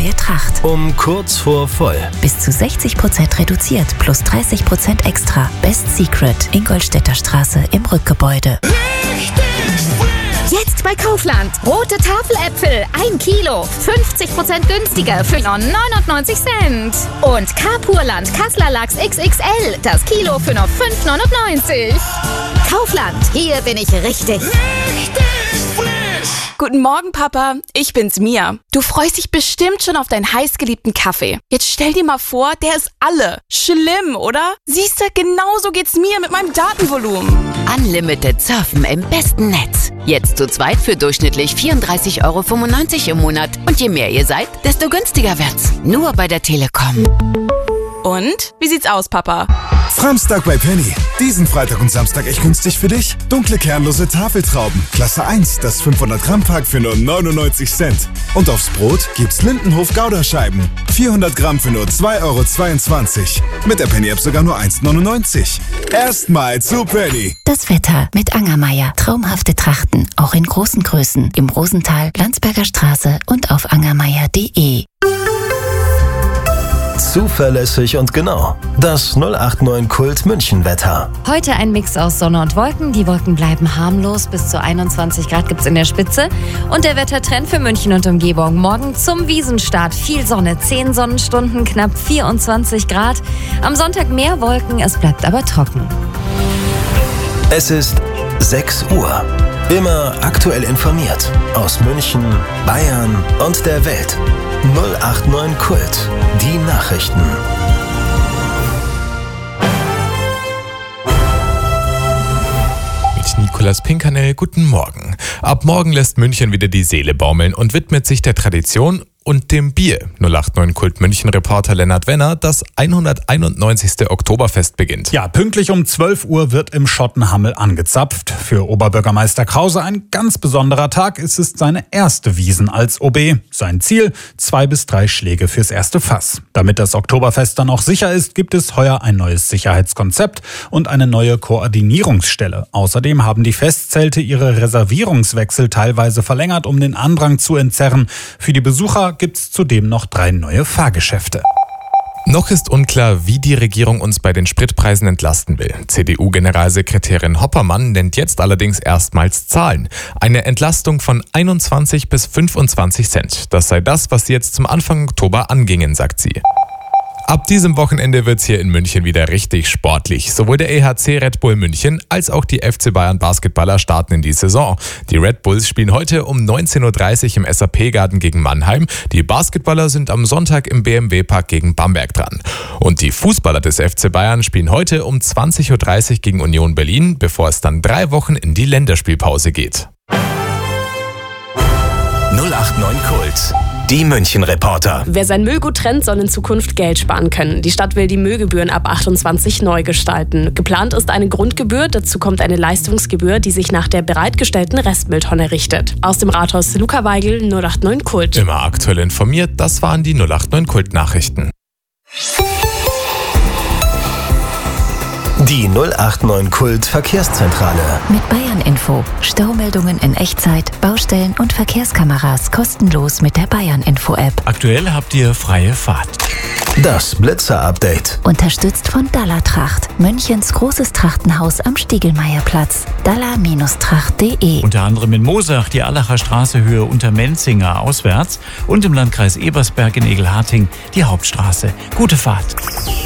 neue Tracht. Um kurz vor voll. Bis zu 60% reduziert, plus 30% extra. Best Secret, Ingolstädter Straße im Rückgebäude. Jetzt bei Kaufland. Rote Tafeläpfel, 1 Kilo. 50% günstiger für nur 99 Cent. Und Carpurland Kassler Lachs XXL. Das Kilo für nur 5,99. Kaufland, hier bin ich richtig. Guten Morgen, Papa. Ich bin's, Mia. Du freust dich bestimmt schon auf deinen heißgeliebten Kaffee. Jetzt stell dir mal vor, der ist alle. Schlimm, oder? Siehst du, genauso geht's mir mit meinem Datenvolumen. Unlimited Surfen im besten Netz. Jetzt zu zweit für durchschnittlich 34,95 € im Monat. Und je mehr ihr seid, desto günstiger wird's. Nur bei der Telekom. Und? Wie sieht's aus, Papa? Framstag bei Penny. Diesen Freitag und Samstag echt günstig für dich. Dunkle kernlose Tafeltrauben. Klasse 1, das 500 Gramm Pack für nur 99 Cent. Und aufs Brot gibt's Lindenhof Gouda-Scheiben. 400 Gramm für nur 2,22 €. Mit der Penny-App sogar nur 1,99 €. Erstmal zu Penny. Das Wetter mit Angermeier. Traumhafte Trachten, auch in großen Größen. Im Rosental, Landsberger Straße und auf angermeier.de. Zuverlässig und genau. Das 089 Kult München Wetter. Heute ein Mix aus Sonne und Wolken. Die Wolken bleiben harmlos. Bis zu 21 Grad gibt's in der Spitze. Und der Wettertrend für München und Umgebung. Morgen zum Wiesenstart. Viel Sonne, 10 Sonnenstunden, knapp 24 Grad. Am Sonntag mehr Wolken, es bleibt aber trocken. Es ist 6 Uhr. Immer aktuell informiert. Aus München, Bayern und der Welt. 089 Kult. Die Nachrichten. Mit Nicolas Pinkanel, guten Morgen. Ab morgen lässt München wieder die Seele baumeln und widmet sich der Tradition und dem Bier. 089 Kult München-Reporter Lennart Wenner, das 191. Oktoberfest beginnt. Ja, pünktlich um 12 Uhr wird im Schottenhammel angezapft. Für Oberbürgermeister Krause ein ganz besonderer Tag. Es ist seine erste Wiesn als OB. Sein Ziel, 2 bis 3 Schläge fürs erste Fass. Damit das Oktoberfest dann auch sicher ist, gibt es heuer ein neues Sicherheitskonzept und eine neue Koordinierungsstelle. Außerdem haben die Festzelte ihre Reservierungswechsel teilweise verlängert, um den Andrang zu entzerren. Für die Besucher gibt es zudem noch 3 neue Fahrgeschäfte. Noch ist unklar, wie die Regierung uns bei den Spritpreisen entlasten will. CDU-Generalsekretärin Hoppermann nennt jetzt allerdings erstmals Zahlen. Eine Entlastung von 21 bis 25 Cent. Das sei das, was sie jetzt zum Anfang Oktober angingen, sagt sie. Ab diesem Wochenende wird's hier in München wieder richtig sportlich. Sowohl der EHC Red Bull München als auch die FC Bayern Basketballer starten in die Saison. Die Red Bulls spielen heute um 19:30 Uhr im SAP-Garten gegen Mannheim. Die Basketballer sind am Sonntag im BMW-Park gegen Bamberg dran. Und die Fußballer des FC Bayern spielen heute um 20:30 Uhr gegen Union Berlin, bevor es dann 3 Wochen in die Länderspielpause geht. 089 Kult. Die München-Reporter. Wer sein Müll gut trennt, soll in Zukunft Geld sparen können. Die Stadt will die Müllgebühren ab 28 neu gestalten. Geplant ist eine Grundgebühr, dazu kommt eine Leistungsgebühr, die sich nach der bereitgestellten Restmülltonne richtet. Aus dem Rathaus Luca Weigel, 089 Kult. Immer aktuell informiert, das waren die 089 Kult-Nachrichten. Die 089 Kult Verkehrszentrale. Mit Bayern Info. Staumeldungen in Echtzeit, Baustellen und Verkehrskameras kostenlos mit der Bayern Info App. Aktuell habt ihr freie Fahrt. Das Blitzer-Update. Unterstützt von Dalla Tracht. Münchens großes Trachtenhaus am Stiegelmeierplatz. dalla-tracht.de. Unter anderem in Moosach, die Allacher Straße Höhe Untermenzinger auswärts und im Landkreis Ebersberg in Egelharting die Hauptstraße. Gute Fahrt.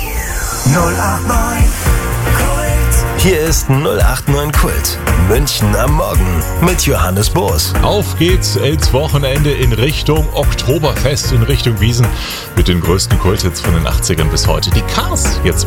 089 Hier ist 089 Kult. München am Morgen mit Johannes Boos. Auf geht's ins Wochenende in Richtung Oktoberfest, in Richtung Wiesn mit den größten Kulthits von den 80ern bis heute. Die Cars jetzt